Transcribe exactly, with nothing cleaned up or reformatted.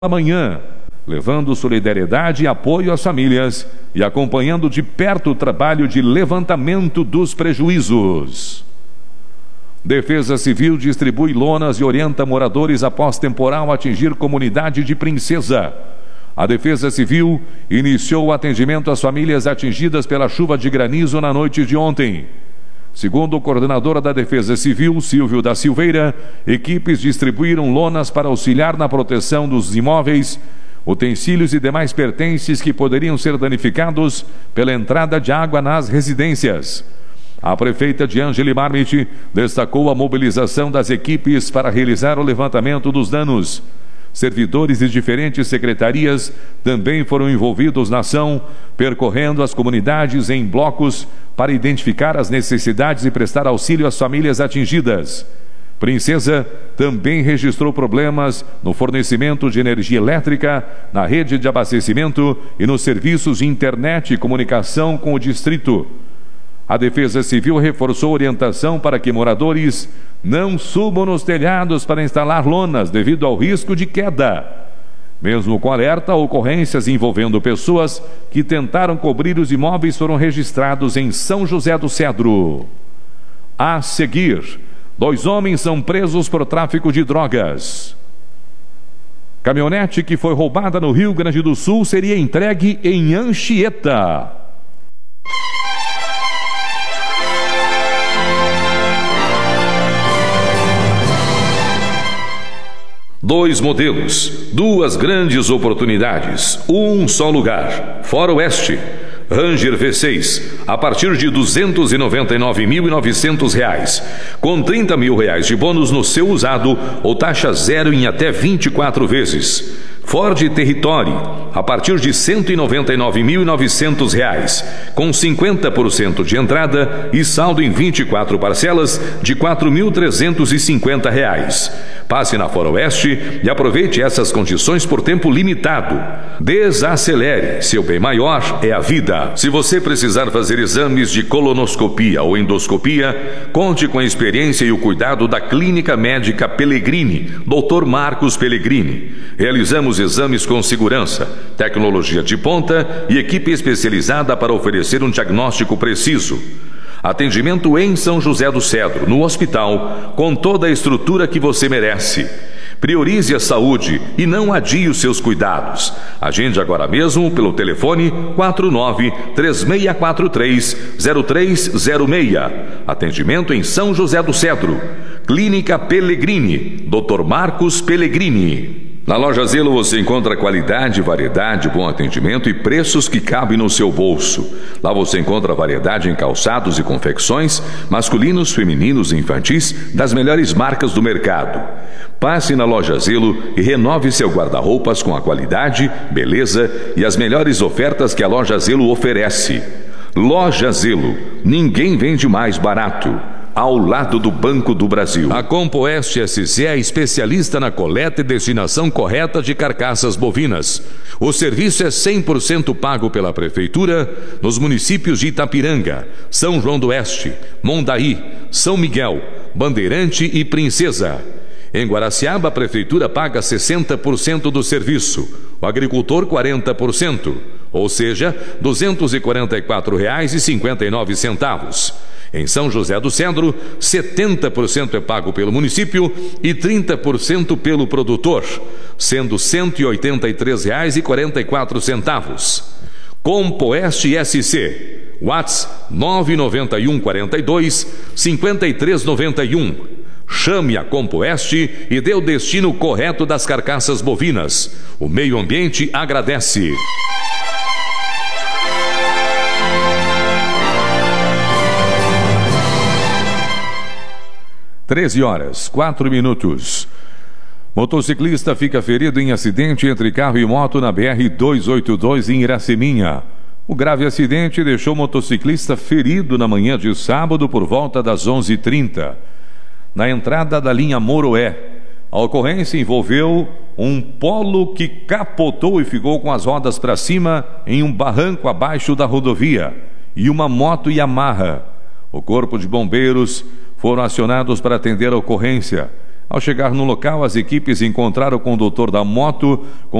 Amanhã, levando solidariedade e apoio às famílias e acompanhando de perto o trabalho de levantamento dos prejuízos. Defesa Civil distribui lonas e orienta moradores após temporal atingir comunidade de Princesa. A Defesa Civil iniciou o atendimento às famílias atingidas pela chuva de granizo na noite de ontem. Segundo o coordenador da Defesa Civil, Silvio da Silveira, equipes distribuíram lonas para auxiliar na proteção dos imóveis, utensílios e demais pertences que poderiam ser danificados pela entrada de água nas residências. A prefeita de Ângeli Marmite destacou a mobilização das equipes para realizar o levantamento dos danos. Servidores de diferentes secretarias também foram envolvidos na ação, percorrendo as comunidades em blocos para identificar as necessidades e prestar auxílio às famílias atingidas. Princesa também registrou problemas no fornecimento de energia elétrica, na rede de abastecimento e nos serviços de internet e comunicação com o distrito. A Defesa Civil reforçou orientação para que moradores não subam nos telhados para instalar lonas devido ao risco de queda. Mesmo com alerta, ocorrências envolvendo pessoas que tentaram cobrir os imóveis foram registrados em São José do Cedro. A seguir, dois homens são presos por tráfico de drogas. Caminhonete que foi roubada no Rio Grande do Sul seria entregue em Anchieta. Dois modelos, duas grandes oportunidades, um só lugar. Fora Oeste, Ranger V seis, a partir de duzentos e noventa e nove mil e novecentos reais, com trinta mil reais de bônus no seu usado ou taxa zero em até vinte e quatro vezes. Ford Territory, a partir de cento e noventa e nove mil e novecentos reais, com cinquenta por cento de entrada e saldo em vinte e quatro parcelas de quatro mil trezentos e cinquenta reais. Passe na Foroeste e aproveite essas condições por tempo limitado. Desacelere, seu bem maior é a vida. Se você precisar fazer exames de colonoscopia ou endoscopia, conte com a experiência e o cuidado da Clínica Médica Pellegrini, doutor Marcos Pellegrini. Realizamos exames com segurança, tecnologia de ponta e equipe especializada para oferecer um diagnóstico preciso. Atendimento em São José do Cedro, no hospital, com toda a estrutura que você merece. Priorize a saúde e não adie os seus cuidados. Agende agora mesmo pelo telefone quatro nove três seis quatro três zero três zero seis. Atendimento em São José do Cedro. Clínica Pellegrini, doutor Marcos Pellegrini. Na Loja Zelo você encontra qualidade, variedade, bom atendimento e preços que cabem no seu bolso. Lá você encontra variedade em calçados e confecções, masculinos, femininos e infantis, das melhores marcas do mercado. Passe na Loja Zelo e renove seu guarda-roupas com a qualidade, beleza e as melhores ofertas que a Loja Zelo oferece. Loja Zelo, ninguém vende mais barato. Ao lado do Banco do Brasil. A Compoeste S C é especialista na coleta e destinação correta de carcaças bovinas. O serviço é cem por cento pago pela Prefeitura nos municípios de Itapiranga, São João do Oeste, Mondaí, São Miguel, Bandeirante e Princesa. Em Guaraciaba, a Prefeitura paga sessenta por cento do serviço, o agricultor quarenta por cento, ou seja, duzentos e quarenta e quatro reais e cinquenta e nove centavos. Em São José do Cedro, setenta por cento é pago pelo município e trinta por cento pelo produtor, sendo cento e oitenta e três reais e quarenta e quatro centavos. Compoeste S C, WhatsApp nove nove um quatro dois cinco três nove um. Chame a Compoeste e dê o destino correto das carcaças bovinas. O meio ambiente agradece. treze horas, quatro minutos. Motociclista fica ferido em acidente entre carro e moto na B R duzentos e oitenta e dois em Iraceminha. O grave acidente deixou o motociclista ferido na manhã de sábado por volta das onze e trinta. Na entrada da linha Moroé, a ocorrência envolveu um Polo que capotou e ficou com as rodas para cima em um barranco abaixo da rodovia e uma moto Yamaha. O corpo de bombeiros foram acionados para atender a ocorrência. Ao chegar no local, as equipes encontraram o condutor da moto com